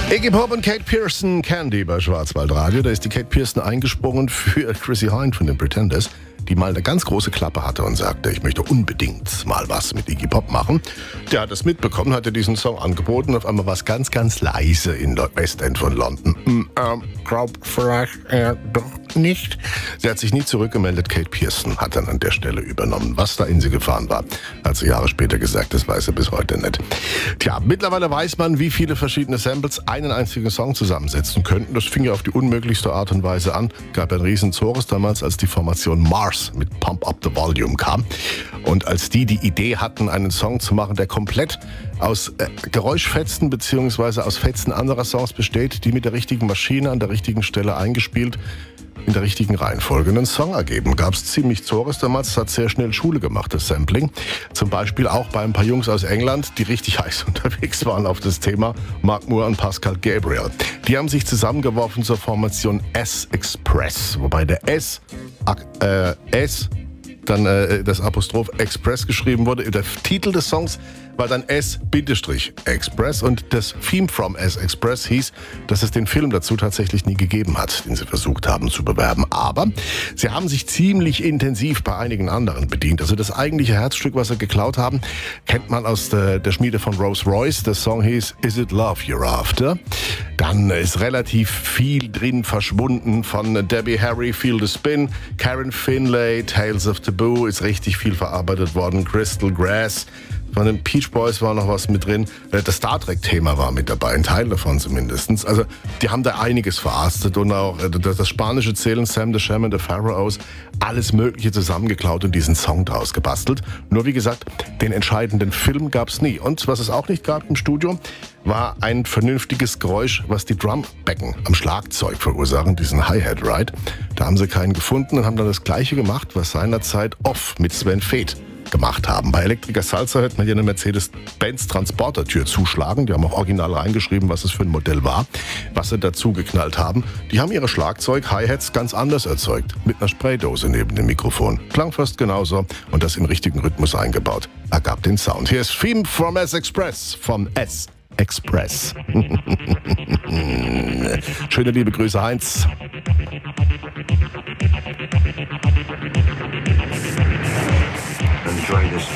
Iggy Pop und Kate Pierson, Candy bei Schwarzwaldradio. Da ist die Kate Pierson eingesprungen für Chrissy Hynde von den Pretenders, die mal eine ganz große Klappe hatte und sagte, ich möchte unbedingt mal was mit Iggy Pop machen. Der hat es mitbekommen, hat ihr diesen Song angeboten. Auf einmal war es ganz, ganz leise in der Westend von London. Glaub vielleicht doch nicht. Sie hat sich nie zurückgemeldet. Kate Pierson hat dann an der Stelle übernommen. Was da in sie gefahren war, hat sie Jahre später gesagt, das weiß er bis heute nicht. Tja, mittlerweile weiß man, wie viele verschiedene Samples einen einzigen Song zusammensetzen könnten. Das fing ja auf die unmöglichste Art und Weise an. Gab ein riesen Zores damals, als die Formation Mars mit Pump Up the Volume kam. Und als die Idee hatten, einen Song zu machen, der komplett aus Geräuschfetzen bzw. aus Fetzen anderer Songs besteht, die mit der richtigen Maschine an der richtigen Stelle eingespielt in der richtigen Reihenfolge einen Song ergeben. Gab es ziemlich Zores damals, das hat sehr schnell Schule gemacht, das Sampling. Zum Beispiel auch bei ein paar Jungs aus England, die richtig heiß unterwegs waren auf das Thema, Mark Moore und Pascal Gabriel. Die haben sich zusammengeworfen zur Formation S-Express, wobei der S dann das Apostroph Express geschrieben wurde. Der Titel des Songs war dann S-Express und das Theme from S-Express hieß, dass es den Film dazu tatsächlich nie gegeben hat, den sie versucht haben zu bewerben. Aber sie haben sich ziemlich intensiv bei einigen anderen bedient. Also das eigentliche Herzstück, was sie geklaut haben, kennt man aus der Schmiede von Rolls-Royce. Der Song hieß Is It Love You're After? Dann ist relativ viel drin verschwunden von Debbie Harry, Feel the Spin, Karen Finlay, Tales of Taboo, ist richtig viel verarbeitet worden, Crystal Grass. Von den Peach Boys war noch was mit drin. Das Star Trek-Thema war mit dabei, ein Teil davon zumindest. Also die haben da einiges verarztet und auch das spanische Zählen, Sam the Sham and the Pharaohs, alles Mögliche zusammengeklaut und diesen Song draus gebastelt. Nur wie gesagt, den entscheidenden Film gab's nie. Und was es auch nicht gab im Studio, war ein vernünftiges Geräusch, was die Drumbecken am Schlagzeug verursachen, diesen Hi-Hat-Ride. Da haben sie keinen gefunden und haben dann das Gleiche gemacht, was seinerzeit Off mit Sven Väth gemacht haben. Bei Electrica Salsa hört man hier eine Mercedes-Benz Transporter-Tür zuschlagen. Die haben auch original reingeschrieben, was es für ein Modell war, was sie dazu geknallt haben. Die haben ihre Schlagzeug-Hi-Hats ganz anders erzeugt. Mit einer Spraydose neben dem Mikrofon. Klang fast genauso und das im richtigen Rhythmus eingebaut. Ergab den Sound. Hier ist Theme from S-Express. Vom S-Express. Schöne liebe Grüße, Heinz. Enjoy this